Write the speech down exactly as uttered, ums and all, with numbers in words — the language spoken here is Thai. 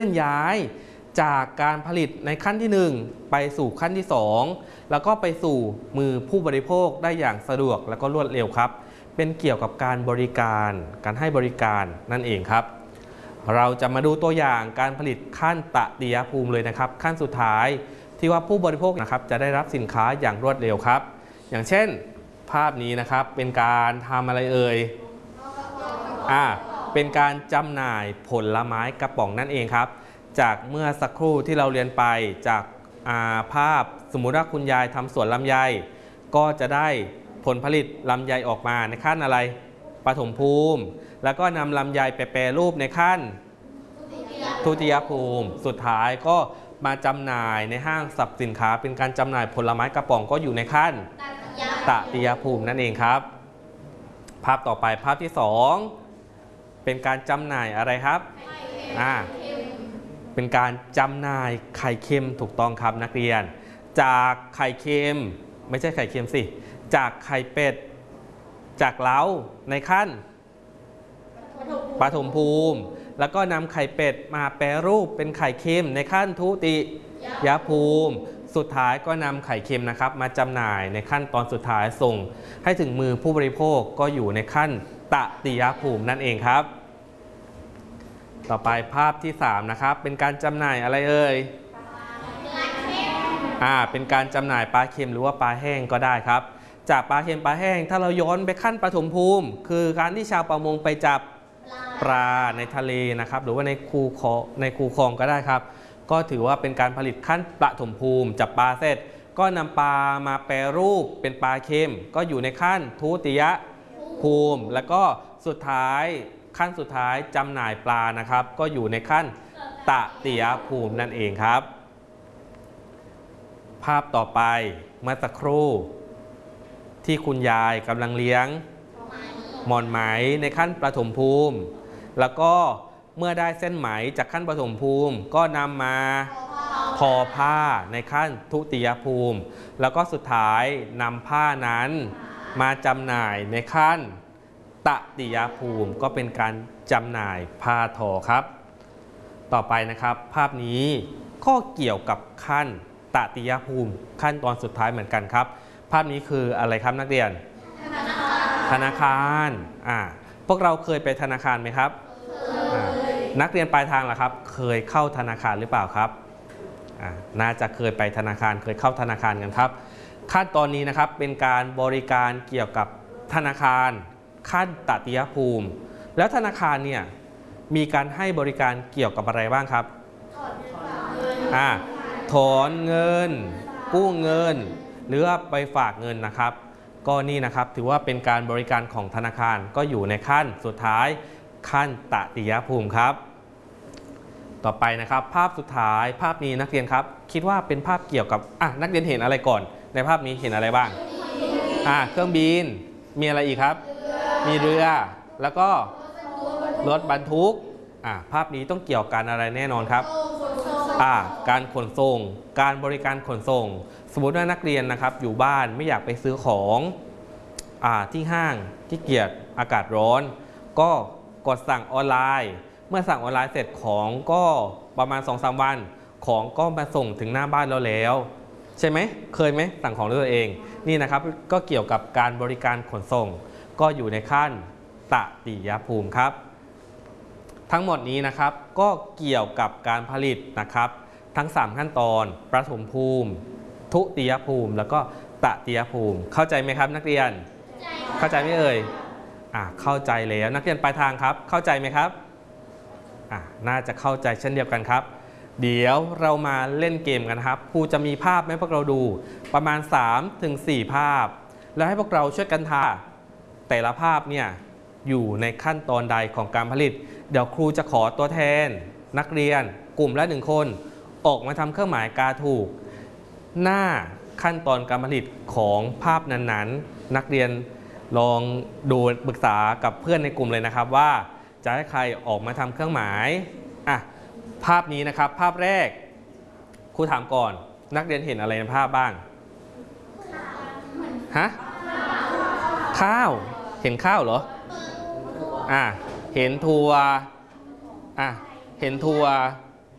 ลื่อนย้ายจากการผลิตในขั้นที่หนึ่งไปสู่ขั้นที่สองแล้วก็ไปสู่มือผู้บริโภคได้อย่างสะดวกและก็รวดเร็วครับเป็นเกี่ยวกับการบริการการให้บริการนั่นเองครับเราจะมาดูตัวอย่างการผลิตขั้นตติยภูมิเลยนะครับขั้นสุดท้ายที่ว่าผู้บริโภคนะครับจะได้รับสินค้าอย่างรวดเร็วครับอย่างเช่นภาพนี้นะครับเป็นการทำอะไรเอ่ยอ่าเป็นการจำหน่ายผลไม้กระป๋องนั่นเองครับจากเมื่อสักครู่ที่เราเรียนไปจากภาพสมมุติว่าคุณยายทำสวนลำไยก็จะได้ผลผลิตลำไยออกมาในขั้นอะไรปฐมภูมิแล้วก็นำลำไยไปแปรรูปในขั้นทุติยภูมิสุดท้ายก็มาจำหน่ายในห้างสรรพสินค้าเป็นการจำหน่ายผลไม้กระป๋องก็อยู่ในขั้นตติยภูมินั่นเองครับภาพต่อไปภาพที่สองเป็นการจำหน่ายอะไรครับอ่าเป็นการจำหน่ายไข่เค็มถูกต้องครับนักเรียนจากไข่เค็มไม่ใช่ไข่เค็มสิจากไข่เป็ดจากเล้าในขั้นปฐมภูมิแล้วก็นำไข่เป็ดมาแปรรูปเป็นไข่เค็มในขั้นทุติยภูมิสุดท้ายก็นำไข่เค็มนะครับมาจำหน่ายในขั้นตอนสุดท้ายส่งให้ถึงมือผู้บริโภคก็อยู่ในขั้นตติยภูมินั่นเองครับต่อไปภาพที่สามนะครับเป็นการจำหน่ายอะไรเอ่ยอ่าเป็นการจำหน่ายปลาเค็มหรือว่าปลาแห้งก็ได้ครับจากปลาเค็มปลาแห้งถ้าเราย้อนไปขั้นปฐมภูมิคือการที่ชาวประมงไปจับปลาในทะเลนะครับหรือว่าในคูคลองในคูคลองก็ได้ครับก็ถือว่าเป็นการผลิตขั้นปฐมภูมิจับปลาเสร็จก็นำปลามาแปรรูปเป็นปลาเค็มก็อยู่ในขั้นทุติยภูมิแล้วก็สุดท้ายขั้นสุดท้ายจำหน่ายปลานะครับก็อยู่ในขั้นตติยภูมินั่นเองครับภาพต่อไปเมื่อสักครู่ที่คุณยายกำลังเลี้ยงหม่อนไหมในขั้นปฐมภูมิแล้วก็เมื่อได้เส้นไหมจากขั้นปฐมภูมิก็นำมาทอผ้าในขั้นทุติยภูมิแล้วก็สุดท้ายนำผ้านั้นมาจำหน่ายในขั้นตติยภูมิก็เป็นการจำหน่ายผ้าทอครับต่อไปนะครับภาพนี้ก็เกี่ยวกับขั้นตติยภูมิขั้นตอนสุดท้ายเหมือนกันครับภาพนี้คืออะไรครับนักเรียนธนาคารอ่าพวกเราเคยไปธนาคารไหมครับนักเรียนปลายทางล่ะครับเคยเข้าธนาคารหรือเปล่าครับอ่าน่าจะเคยไปธนาคารเคยเข้าธนาคารกันครับขั้นตอนนี้นะครับเป็นการบริการเกี่ยวกับธนาคารขั้นตติยภูมิแล้วธนาคารเนี่ยมีการให้บริการเกี่ยวกับอะไรบ้างครับอ่าถอนเงินกู้เงินหรือว่าไปฝากเงินนะครับก็นี่นะครับถือว่าเป็นการบริการของธนาคารก็อยู่ในขั้นสุดท้ายขั้นตติยภูมิครับต่อไปนะครับภาพสุดท้ายภาพนี้นักเรียนครับคิดว่าเป็นภาพเกี่ยวกับอ่ะนักเรียนเห็นอะไรก่อนในภาพนี้เห็นอะไรบ้างอ่ะเครื่องบินมีอะไรอีกครับมีเรือแล้วก็รถบรรทุกอ่ะภาพนี้ต้องเกี่ยวกันอะไรแน่นอนครับอ่ะการขนส่งการบริการขนส่งสมมติว่านักเรียนนะครับอยู่บ้านไม่อยากไปซื้อของอ่าที่ห้างที่เกียจอากาศร้อนก็กดสั่งออนไลน์เมื่อสั่งออนไลน์เสร็จของก็ประมาณ สองถึงสาม วันของก็มาส่งถึงหน้าบ้านเราแล้วใช่ไหมเคยไหมสั่งของด้วยตัวเองนี่นะครับก็เกี่ยวกับการบริการขนส่งก็อยู่ในขั้นตติยภูมิครับทั้งหมดนี้นะครับก็เกี่ยวกับการผลิตนะครับทั้งสามขั้นตอนประถมภูมิทุติยภูมิแล้วก็ตติยภูมิเข้าใจไหมครับนักเรียนเข้าใจไหมเอ่ยอ่าเข้าใจแล้วนักเรียนปลายทางครับเข้าใจไหมครับอ่าน่าจะเข้าใจเช่นเดียวกันครับเดี๋ยวเรามาเล่นเกมกันครับครูจะมีภาพให้พวกเราดูประมาณ สามถึงสี่ ภาพแล้วให้พวกเราช่วยกันทายแต่ละภาพเนี่ยอยู่ในขั้นตอนใดของการผลิตเดี๋ยวครูจะขอตัวแทนนักเรียนกลุ่มละหนึ่งคนออกมาทำเครื่องหมายกาถูกหน้าขั้นตอนการผลิตของภาพนั้นๆนักเรียนลองดูปรึกษากับเพื่อนในกลุ่มเลยนะครับว่าจะให้ใครออกมาทำเครื่องหมายอ่ะภาพนี้นะครับภาพแรกครูถามก่อนนักเรียนเห็นอะไรในภาพบ้างฮะข้าวเห็นข้าวเหรออ่ะเห็นถั่วอ่ะเห็นถั่ว